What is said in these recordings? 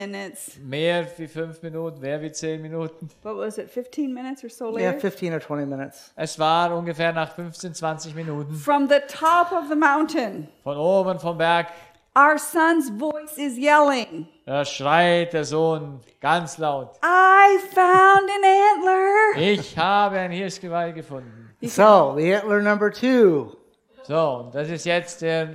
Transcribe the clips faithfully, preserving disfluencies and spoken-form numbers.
minutes. Mehr wie fünf Minuten, mehr wie zehn Minuten. What was it, fifteen minutes or so Yeah, later? fifteen or twenty minutes. Es war ungefähr nach fünfzehn, zwanzig Minuten. From the top of the mountain, Von oben vom Berg, our son's voice is yelling, da schreit der Sohn ganz laut. I found an antler. Ich habe ein Hirschgeweih gefunden. So, the antler number two. So, und das ist jetzt der,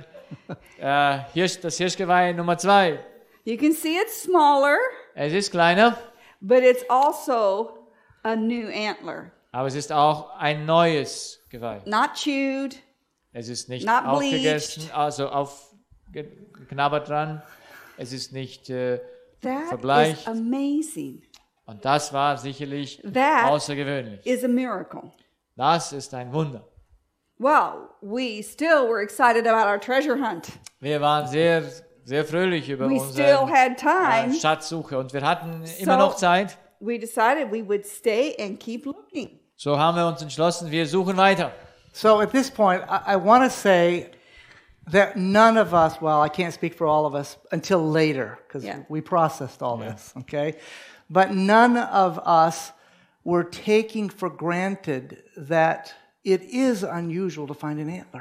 äh, Hirsch, das Hirschgeweih Nummer zwei. You can see it's smaller, Es ist kleiner, but it's also a new antler. aber es ist auch ein neues Geweih. Not chewed, Es ist nicht Not aufgegessen, also aufgeknabbert dran. Es ist nicht äh, that verbleicht. is amazing. Und das war sicherlich That außergewöhnlich. is a miracle. Das ist ein Wunder. Well, we still were excited about our treasure hunt. Wir waren sehr, sehr fröhlich über We still unsere had äh, time. Schatzsuche und wir hatten immer noch Zeit. We decided we would stay and keep looking. So haben wir uns entschlossen, wir suchen weiter. So at this point, I, I want to say that none of us, well, I can't speak for all of us until later because Yeah. we processed all this, okay? But none of us were taking for granted that it is unusual to find an antler.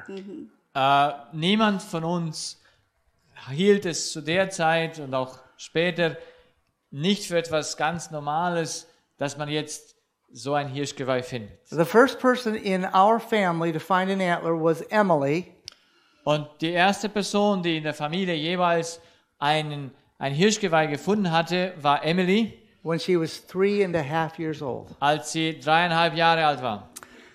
Äh, niemand von uns hielt es zu der Zeit und auch später nicht für etwas ganz Normales, dass man jetzt so ein Hirschgeweih findet. The first person in our family to find an antler was Emily. Und die erste Person, die in der Familie jeweils einen, ein Hirschgeweih gefunden hatte, war Emily, when she was three and a half years old. als sie dreieinhalb Jahre alt war.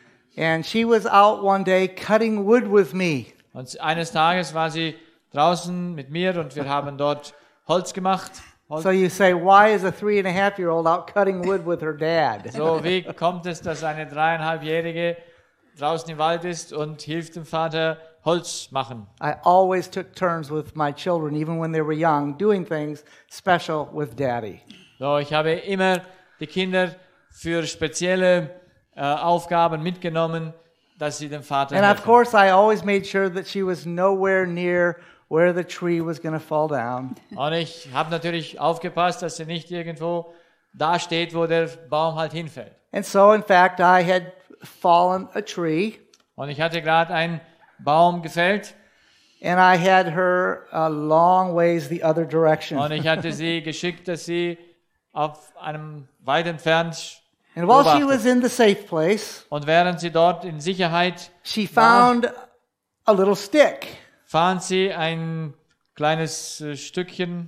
And she was out one day cutting wood with me. Und eines Tages war sie draußen mit mir und wir haben dort Holz gemacht. Holz. So you say, why is a three and a half year old out cutting wood with her dad? So, wie kommt es, dass eine dreieinhalbjährige draußen im Wald ist und hilft dem Vater Holz machen? I always took turns with my children, even when they were young, doing things special with daddy. So, ich habe immer die Kinder für spezielle äh, Aufgaben mitgenommen, dass sie dem Vater And of helfen. course, I always made sure that she was nowhere near where the tree was going to fall down. Und ich habe natürlich aufgepasst, dass sie nicht irgendwo da steht, wo der Baum halt hinfällt. And so, in fact, I had fallen a tree, Und ich hatte gerade einen Baum gefällt and I had her a long ways the other direction. und ich hatte sie geschickt, dass sie auf einem weit entfernt And while she beobachtet. was in the safe place, Und während sie dort in Sicherheit she war, found a little stick. fand sie ein kleines äh, Stückchen.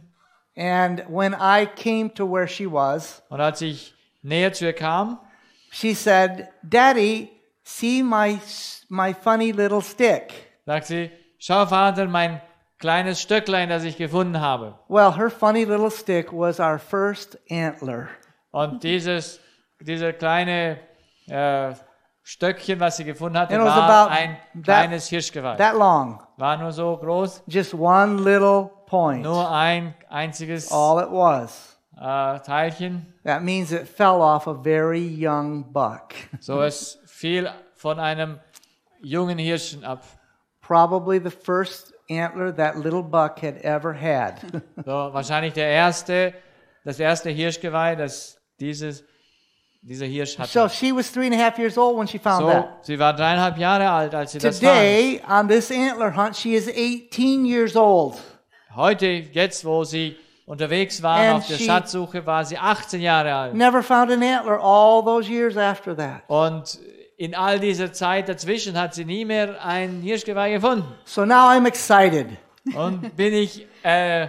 And when I came to where she was, Und als ich näher zu ihr kam, she said, Daddy, see my, my funny little stick. sagt sie, schau Vater, mein kleines Stöcklein, das ich gefunden habe. Well, her funny little stick was our first antler. Und dieses, dieser kleine äh, Stöckchen, was sie gefunden hatte, It was war about ein that- kleines Hirschgeweih. That long. War nur so groß, Just one little point. nur ein einziges All it was. äh, Teilchen. That means it fell off a very young buck. So, es fiel von einem jungen Hirschen ab. Probably the first antler that little buck had ever had. So, wahrscheinlich der erste, das erste Hirschgeweih, das dieses, dieser Hirsch hatte. So she was three and a half years old when she found So, that. sie war dreieinhalb Jahre alt, als sie das fand. Today, on this antler hunt, she is eighteen years old. Heute, jetzt, wo sie unterwegs war And auf der she- Schatzsuche, war sie achtzehn Jahre alt. Never found an antler all those years after that. Und in all dieser Zeit dazwischen hat sie nie mehr ein Hirschgeweih gefunden. So now I'm excited. Und bin ich äh,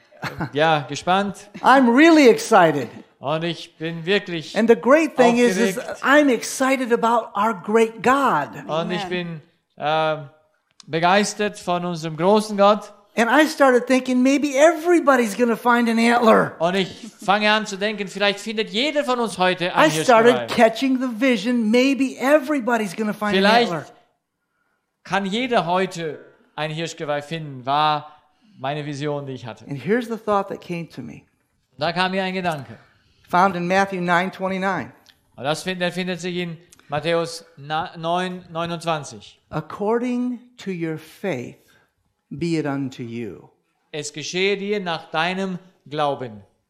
ja, gespannt. I'm really excited. Und ich bin wirklich And the great thing is, is Aufgeregt. I'm excited about our great God. Und ich bin äh, begeistert von unserem großen Gott. And I started thinking maybe everybody's going to find an antler. Und ich fange an zu denken, vielleicht findet jeder von uns heute I ein started Hirschgeweih. catching the vision. Maybe everybody's going to find an Vielleicht antler. kann jeder heute ein Hirschgeweih finden, war meine Vision, die ich hatte. And here's the thought that came to me. Da kam mir ein Gedanke. Found in Matthew nine twenty-nine. Und das findet, der findet sich in Matthäus neun neunundzwanzig. According to your faith, be it unto you. Es geschehe dir nach deinem Glauben.